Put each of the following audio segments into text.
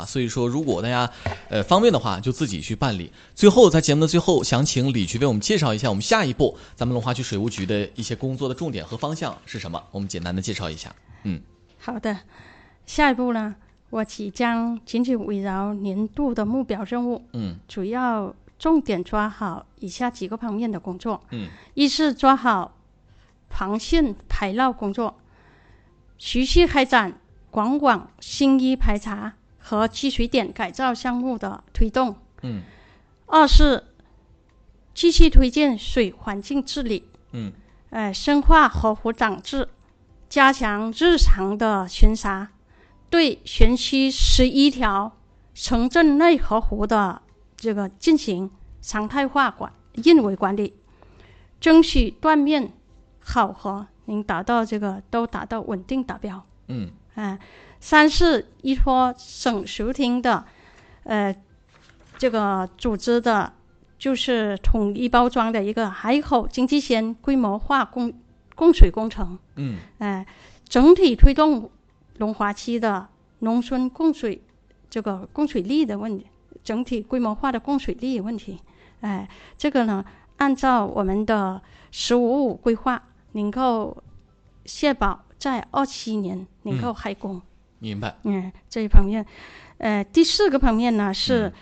所以说如果大家方便的话就自己去办理。最后在节目的最后想请李局为我们介绍一下我们下一步咱们龙华区水务局的一些工作的重点和方向是什么，我们简单的介绍一下。 好的，下一步呢，我即将紧紧围绕年度的目标任务，主要重点抓好以下几个方面的工作。一是抓好防汛排涝工作，持续开展广广新一排查和积水点改造项目的推动。二是继续推进水环境治理，深化河湖长治，加强日常的巡查，对全区11条城镇内河湖的这个进行常态化运维管理，争取断面好河能都达到稳定达标。三是依托省水厅的这个组织的就是统一包装的一个海口经济线规模化供水工程，整体推动龙华区的农村供水力的问题，整体规模化的供水力问题。这个呢，按照我们的15-5规划，能够确保在27年能够开工。 明白。 这一方面，第四个方面呢是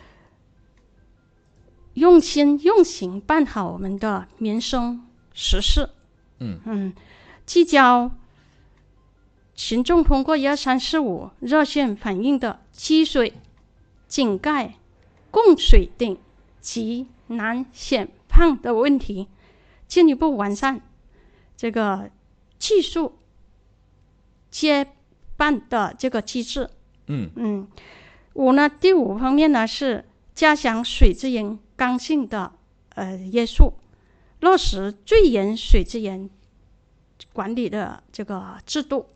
用心用情办好我们的民生实事。聚焦群众通过12345热线反映的积水、井盖、供水等急难险胖的问题，进一步完善这个技术接办的这个机制。第五方面呢是加强水资源刚性的约束，落实最严水资源管理的这个制度。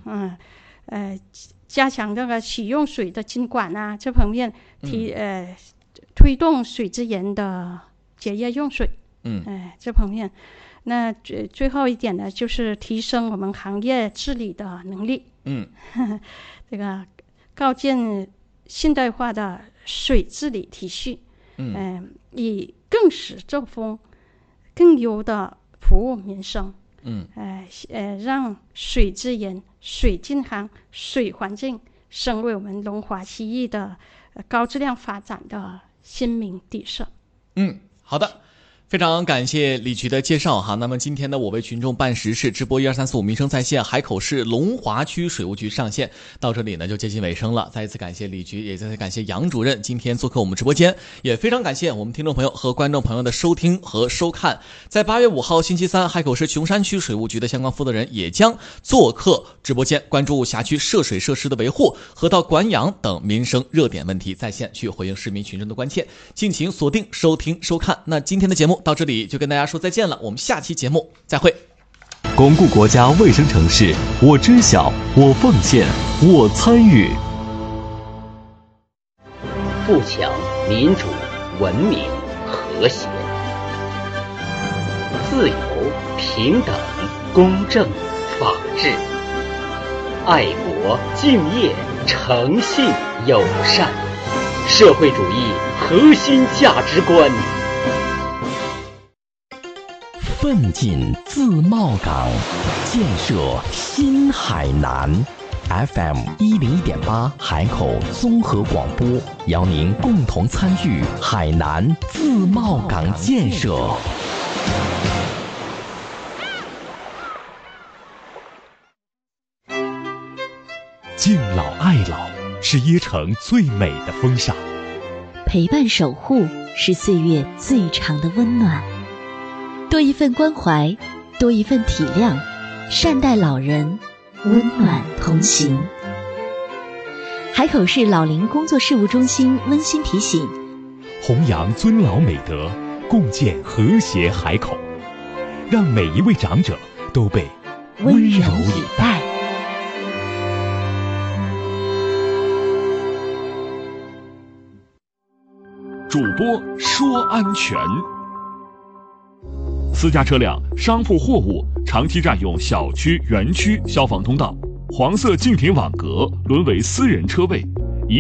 加强这个使用水的监管啊，这方面推动水资源的节约用水。这方面，那最后一点呢，就是提升我们行业治理的能力。这个构建现代化的水治理体系，以更实作风、更优的服务民生。让水资源、水健康、水环境成为我们龙华区域的高质量发展的鲜明底色。 好的。非常感谢李局的介绍哈。那么今天的我为群众办实事直播12345民生在线海口市龙华区水务局上线到这里呢就接近尾声了。再一次感谢李局，也再次感谢杨主任今天做客我们直播间，也非常感谢我们听众朋友和观众朋友的收听和收看。在8月5号星期三，海口市琼山区水务局的相关负责人也将做客直播间，关注辖区涉水设施的维护、河道管养等民生热点问题，在线去回应市民群众的关切。敬请锁定收听收看。那今天的节目到这里就跟大家说再见了，我们下期节目再会。 巩固国家卫生城市，我知晓，我奉献，我参与。 富强、民主、文明、和谐、自由、平等、公正、法治、爱国、敬业、诚信、友善，社会主义核心价值观。 奋进自贸港，建设新海南。FM 101.8海口综合广播，邀您共同参与海南自贸港建设。敬老爱老是椰城最美的风尚， 陪伴守护是岁月最长的温暖。多一份关怀，多一份体谅，善待老人，温暖同行。海口市老龄工作事务中心温馨提醒： 弘扬尊老美德，共建和谐海口，让每一位长者都被温柔以待。主播说安全。私家车辆、商铺货物长期占用小区、园区消防通道，黄色禁停网格沦为私人车位，